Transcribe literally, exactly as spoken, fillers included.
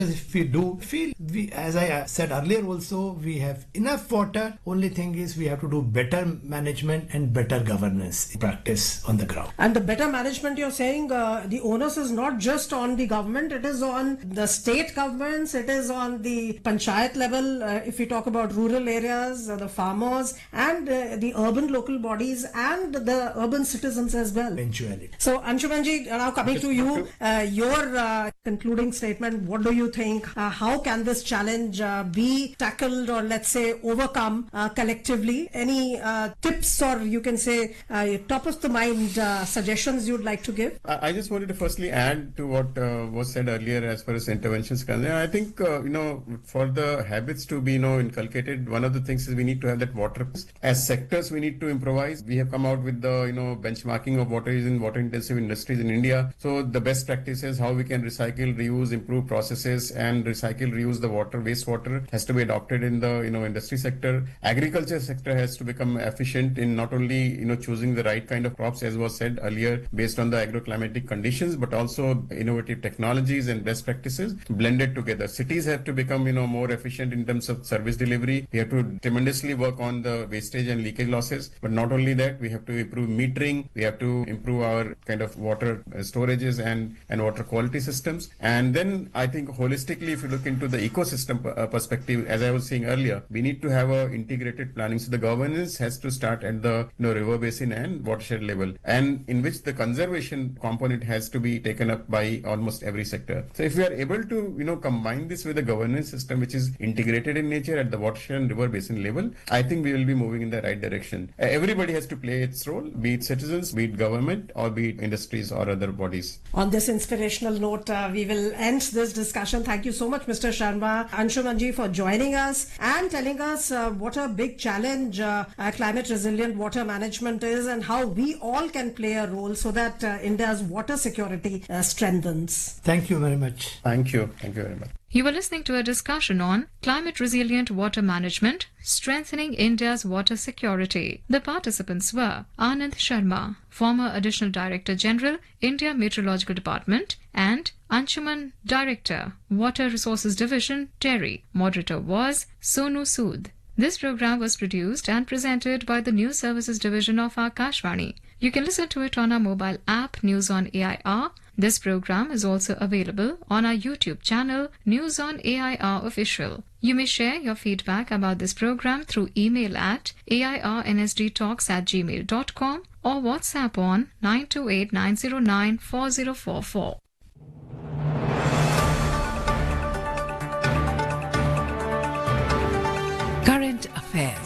If we do feel, we, as I said earlier also, we have enough water. Only thing is we have to do better management and better governance practice on the ground. And the better management, you're saying uh, the onus is not just on the government, it is on the state governments, it is on the panchayat level, uh, if we talk about rural areas, uh, the farmers, and uh, the urban local bodies and the urban citizens as well. Eventually. So, Anshumanji, now coming to you, uh, your uh, concluding statement, what do you think? Uh, how can this challenge uh, be tackled or let's say overcome uh, collectively? Any uh, tips or you can say uh, top of the mind uh, suggestions you'd like to give? I just wanted to firstly add to what uh, was said earlier as far as interventions concerned. I think, uh, you know, for the habits to be, you know, inculcated, one of the things is we need to have that water. As sectors, we need to improvise. We have come out with the, you know, benchmarking of water in water intensive industries in India. So the best practices, how we can recycle, reuse, improve processes and recycle, reuse the water, wastewater has to be adopted in the, you know, industry sector. Agriculture sector has to become efficient in not only, you know, choosing the right kind of crops, as was said earlier, based on the agroclimatic conditions, but also innovative technologies and best practices blended together. Cities have to become, you know, more efficient in terms of service delivery. We have to tremendously work on the wastage and leakage losses. But not only that, we have to improve metering. We have to improve our kind of water storages and, and water quality systems. And then I think holistically, if you look into the ecosystem uh, perspective, as I was saying earlier, we need to have a integrated planning. So the governance has to start at the, you know, river basin and watershed level, and in which the conservation component has to be taken up by almost every sector. So if we are able to, you know, combine this with a governance system which is integrated in nature at the watershed and river basin level, I think we will be moving in the right direction. Uh, everybody has to play its role, be it citizens, be it government, or be it industries or other bodies. On this inspirational note, uh, we will end this discussion. Thank you so much, Mister Sharma, Anshumanji, for joining us and telling us uh, what a big challenge uh, uh, climate resilient water management is and how we all can play a role so that uh, India's water security uh, strengthens. Thank you very much. Thank you. Thank you very much. You were listening to a discussion on climate resilient water management, strengthening India's water security. The participants were Anand Sharma, former Additional Director General, India Meteorological Department, and Anshuman, Director, Water Resources Division, Terry. Moderator was Sonu Sood. This program was produced and presented by the News Services Division of Akashvani. You can listen to it on our mobile app, News on A I R. This program is also available on our YouTube channel, News on A I R Official. You may share your feedback about this program through email at airnsdtalks at gmail dot com or WhatsApp on nine two eight nine zero nine four zero four four. Current Affairs.